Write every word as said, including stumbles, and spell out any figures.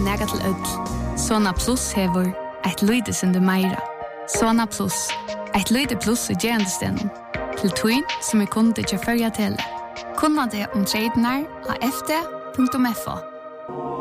nega til öll. Sona Plus hever et lyde sinde meira. Sona Plus, et lyde plus i gerandestenen. Til tøyn som er kunde til førja tele. Kunna det om tradene av f d punktum f o.